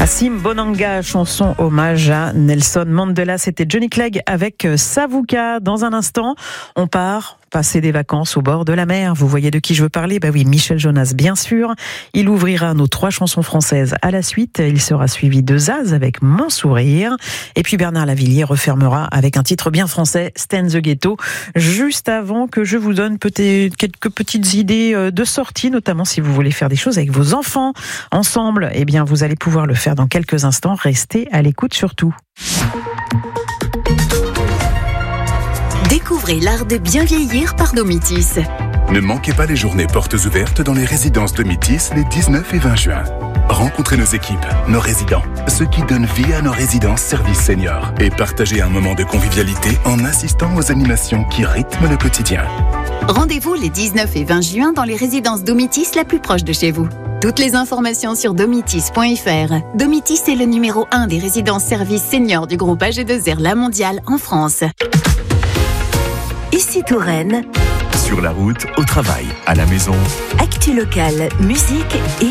Assim Bonanga, chanson hommage à Nelson Mandela. C'était Johnny Clegg avec Savuka. Dans un instant, on part passer des vacances au bord de la mer. Vous voyez de qui je veux parler? Bah oui, Michel Jonas, bien sûr. Il ouvrira nos 3 chansons françaises à la suite. Il sera suivi de Zaz avec Mon Sourire. Et puis Bernard Lavilliers refermera avec un titre bien français, Stand the Ghetto. Juste avant que je vous donne peut-être quelques petites idées de sortie, notamment si vous voulez faire des choses avec vos enfants ensemble, eh bien vous allez pouvoir le faire dans quelques instants. Restez à l'écoute surtout. Découvrez l'art de bien vieillir par Domitis. Ne manquez pas les journées portes ouvertes dans les résidences Domitis les 19 et 20 juin. Rencontrez nos équipes, nos résidents, ceux qui donnent vie à nos résidences services seniors et partagez un moment de convivialité en assistant aux animations qui rythment le quotidien. Rendez-vous les 19 et 20 juin dans les résidences Domitis la plus proche de chez vous. Toutes les informations sur domitis.fr. Domitis est le numéro 1 des résidences services seniors du groupe AG2R La Mondiale en France. Ici Touraine. Sur la route, au travail, à la maison. Actu locale, musique et